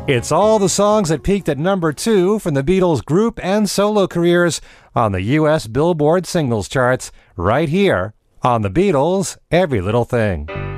It's all the songs that peaked at number 2 from the Beatles' group and solo careers on the U.S. Billboard singles charts, right here on The Beatles' Every Little Thing.